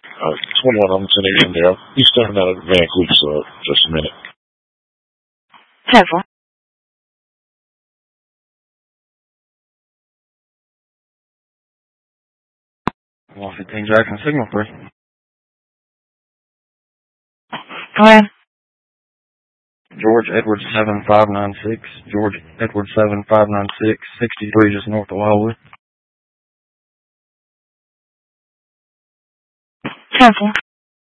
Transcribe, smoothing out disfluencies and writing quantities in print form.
21 on Tenerian Dale. He's stepping out of Vancouver, so just a minute. 10-4. Well, 15 Jackson, signal 3. Go ahead. George Edwards 7596. George Edwards 7596. 63 just north of Wildwood. 10-4.